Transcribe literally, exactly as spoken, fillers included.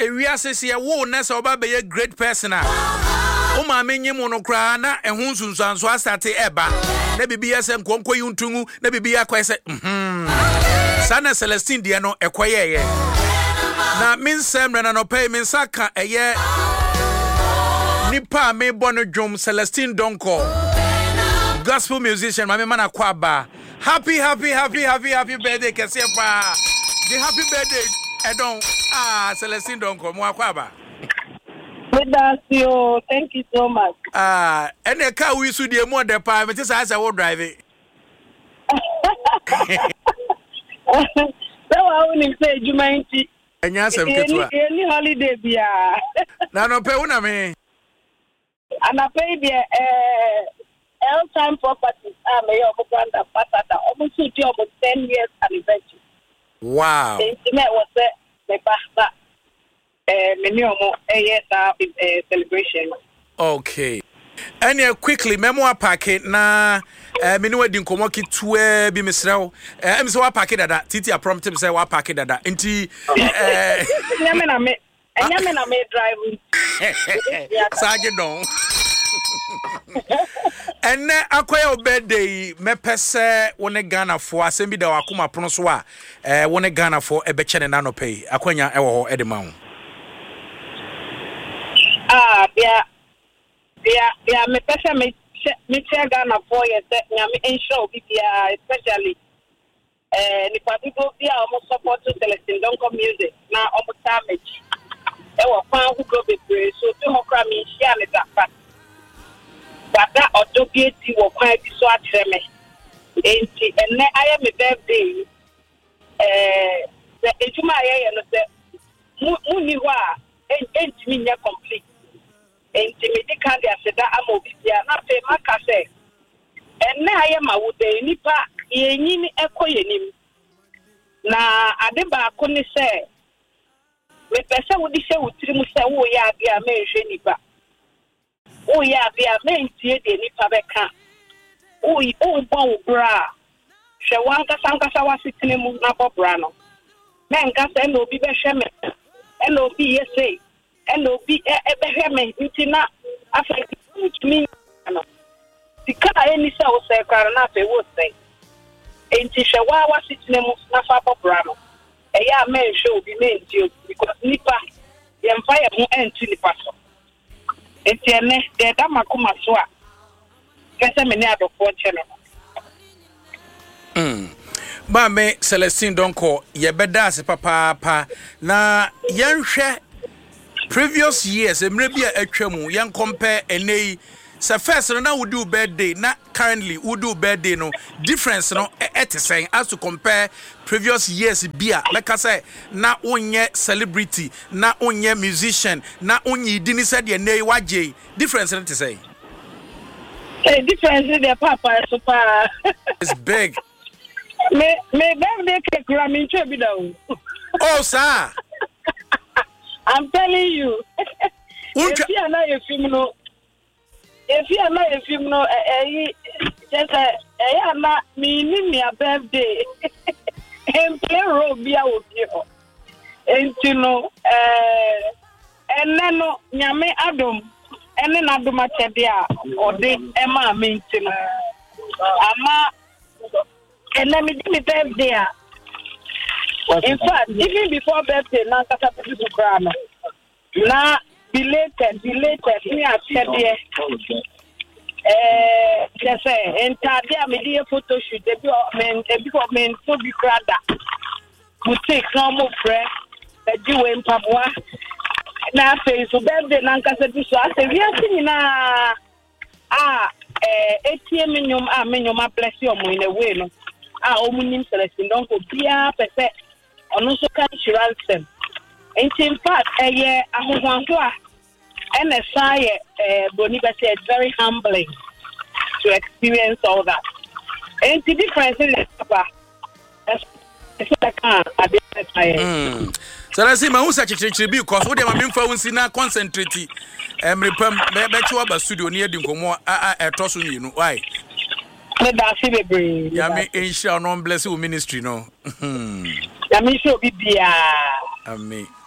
we asese ye wo na se oba be ye great person a o ma menye mu no kra na ehun sunsanso asate eba na bibi yese nkonko yuntungu na bibi yakwese mhm sana Celestine de no ekoye ye na min semre na no pay min saka eye nipa me bono drum Celestine Donko gospel musician mama mana kwaba happy happy happy happy happy birthday kesepa the happy birthday edon ah Celestine Donko mo kwaba with us you thank you so much ah ene ka wi su de mo de pa me ti sa sa wo drive so I won't say jumanti enya sem ketwa any holiday bia na no pe una me and I pay the uh L time properties ah me yo mo kwanda patata almost almost ten years anniversary. Wow. The internet was the ba eh me ni omo eh celebration. Okay. And yeah, quickly memo packet na eh me ni wadi nkomo kitwe bi mesrew eh em se wa packet dada titi a prompt me say wa packet dada enti eh nyame na me nyame na me drive Sage don. And akoya birthday me pese woni Ghana fo asem bi da wakoma pono so a eh woni Ghana fo ebe chene na no pay akwanya ewo ho edema ho. Ah bia bia bia me pese me me che Ghana fo ye se nyame ensure bi bia especially eh ni pa bigo bia o support Celestine Donko music na o mo damage e wo kwa hu go be so to ho kra me share me that Bada odobieti wo kwa bi so atreme enti enne aye me birthday eh the ejuma aye no se mu ni ho a enti mi nya complete enti me di kan dia seda amobi bia na pe maka se enne aye ma wo de nipa yenyi ni ekoyenim na ade ba ko ni se me pese wo di se wo tiri mu se wo ya bia me hwe nipa oh yeah bia me tie de ni pa beka oh oh bon bra hwe wan ka san ka sa wasitene mu na bo bra no me nka se no bi be hwe me e no bi yese e no bi e be hwe me ntina afa mi no sika eni se o se kwara na fe wo se enti hwe wa wasitene mu na fa bo bra no e ya me hwe obi me nti because nipa ye mfa ye ho enti nipa so etiene de da makoma so a kese me ne adofo chene mm ba me Celestine Donko ye beda ase papa pa na yenhwe previous years emre bia atwamu yen compare enei se first no na we do birthday na currently we do birthday no difference no et saying as to compare previous years bia like I say na onye celebrity na onye musician na onye dini said ye nei waje difference no to say eh difference the papa super it's big me me birthday cake ramin chebi dawo oh sir I'm telling you if you na you film no if you na you film no eh just eh na me ni me birthday em play role bia obi ho entino eh eneno nyame adom ene na adom atede a ode ema amintino ama ene me di me birthday a in fact even before birthday na kata people cry no na belated belated me atede eh just say entade a me di photo shoot e bi men e bi for men so bi krada boutique no mo frɛ e di we mpaboa na face so birthday na nkasa bi so ase wi ase nyina ah eh etie menyom ah menyom a bless you mo in a way no ah omunim Celestine Donko bia pese ono so kan chiransem in fact eh ahohwanho a and a say eh boni be say it's very humbling to experience all that and the difference is papa it's like ah mm so let's see my usa chichichi because we dey ma memfa unsi na concentrate em repam be chi wa ba studio ne edi nkomo a eto so yinu why me da fi bebre ya me insha no bless you ministry no ya me show bibia amen